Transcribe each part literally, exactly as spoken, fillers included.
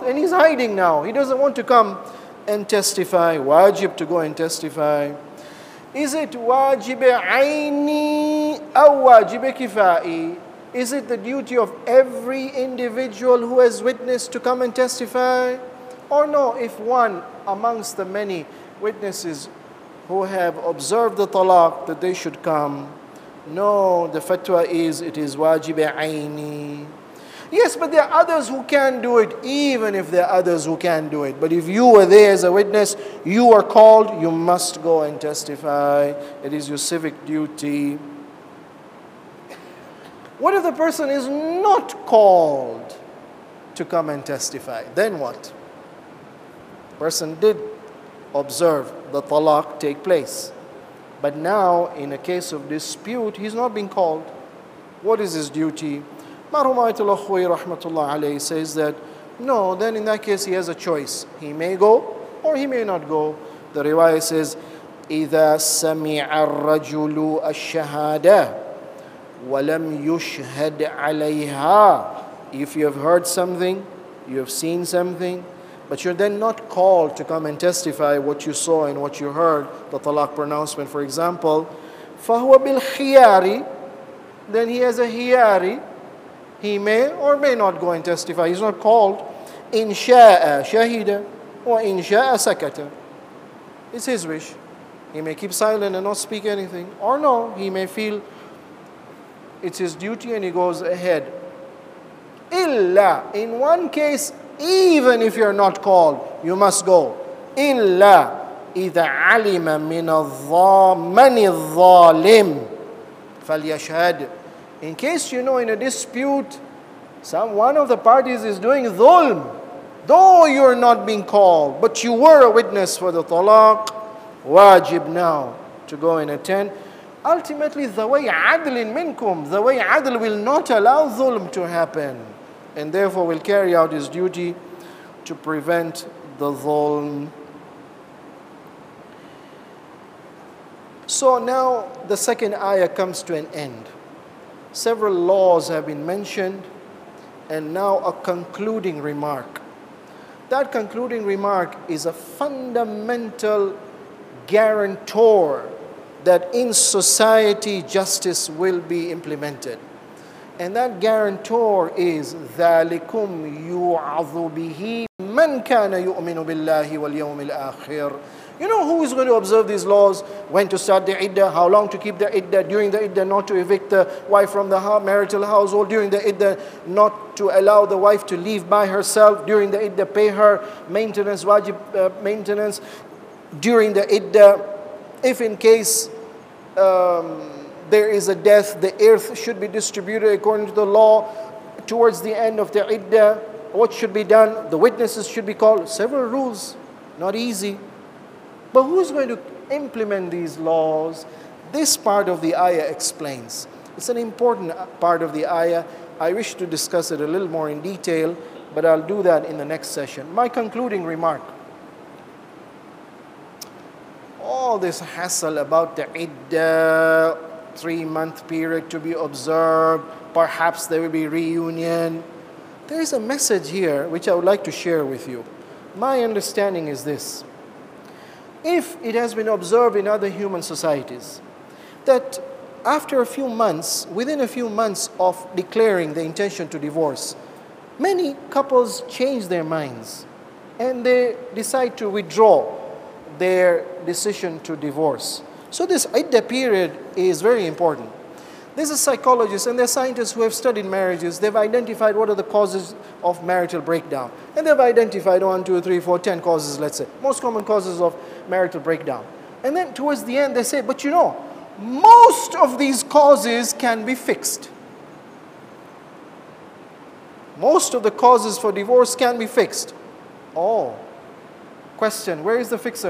and he's hiding now. He doesn't want to come and testify. Wajib to go and testify. Is it wajib aini or wajib kifai? Is it the duty of every individual who has witnessed to come and testify? Or no, if one amongst the many witnesses who have observed the talaq, that they should come? No, the fatwa is it is wajib aini. Yes, but there are others who can do it, even if there are others who can do it. But if you were there as a witness, you are called, you must go and testify. It is your civic duty. What if the person is not called to come and testify? Then what? The person did observe the talaq take place. But now, in a case of dispute, he's not being called. What is his duty? Marhum Ayatollah Khouy rahmatullah alayhi says that, no, then in that case he has a choice. He may go or he may not go. The riwayah says, إِذَا سَمِعَ الرَّجُلُ الشَّهَادَةِ وَلَمْ يُشْهَدْ عَلَيْهَا. If you have heard something, you have seen something, but you're then not called to come and testify what you saw and what you heard, the talaq pronouncement, for example, فَهُوَ بِالْخِيَارِ. Then he has a hiyari. He may or may not go and testify. He's not called. إِنْ شَاءَ شَهِدَ وَإِنْ شَاءَ سَكَتَ. It's his wish. He may keep silent and not speak anything. Or no, he may feel it's his duty and he goes ahead. Illa, in one case, even if you're not called, you must go. Illa إِذَا عَلِمَ مِنَ الظَّامَنِ الظَّالِمِ فَلْيَشْهَدْ. In case you know in a dispute, some one of the parties is doing dhulm, though you're not being called, but you were a witness for the talaq, wajib now to go and attend. Ultimately, ذَوَيْ عَدْلٍ مِنْكُمْ, ذَوَيْ عَدْل will not allow dhulm to happen, and therefore will carry out his duty to prevent the dhulm. So now the second ayah comes to an end. Several laws have been mentioned, and now a concluding remark. That concluding remark is a fundamental guarantor that in society justice will be implemented. And that guarantor is ذَلِكُمْ يُعَظُ بِهِ مَنْ كَانَ يُؤْمِنُ بِاللَّهِ وَالْيَوْمِ الْآخِرِ. You know who is going to observe these laws? When to start the iddah, how long to keep the iddah, during the iddah not to evict the wife from the marital household, during the iddah not to allow the wife to leave by herself, during the iddah pay her maintenance, wajib uh, maintenance, during the iddah. If in case um, there is a death, the earth should be distributed according to the law. Towards the end of the iddah, what should be done? The witnesses should be called. Several rules, not easy. But who's going to implement these laws? This part of the ayah explains. It's an important part of the ayah. I wish to discuss it a little more in detail, but I'll do that in the next session. My concluding remark. All this hassle about the iddah, three-month period to be observed, perhaps there will be reunion. There is a message here which I would like to share with you. My understanding is this. If it has been observed in other human societies that after a few months, within a few months of declaring the intention to divorce, many couples change their minds and they decide to withdraw their decision to divorce. So this iddah period is very important. There's a psychologist and there are scientists who have studied marriages. They've identified what are the causes of marital breakdown. And they've identified one, two, three, four, ten causes, let's say. Most common causes of marital breakdown. And then towards the end they say, but you know, most of these causes can be fixed. Most of the causes for divorce can be fixed. Oh, question, where is the fixer?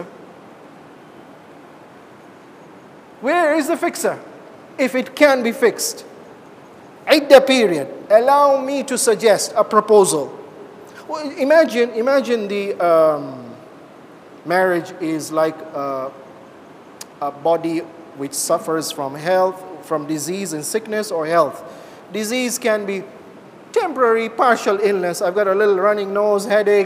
Where is the fixer? If it can be fixed. Iddah period. Allow me to suggest a proposal. Well, imagine, imagine the um, marriage is like a, a body which suffers from health, from disease and sickness or health. Disease can be temporary, partial illness. I've got a little running nose, headache.